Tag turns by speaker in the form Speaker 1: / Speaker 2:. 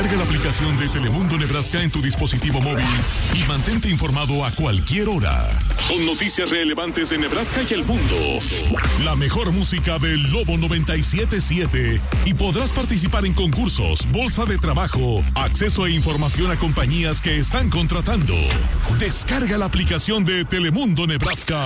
Speaker 1: Descarga la aplicación de Telemundo Nebraska en tu dispositivo móvil y mantente informado a cualquier hora. Con noticias relevantes de Nebraska y el mundo. La mejor música del Lobo 97.7 y podrás participar en concursos, bolsa de trabajo, acceso e información a compañías que están contratando. Descarga la aplicación de Telemundo Nebraska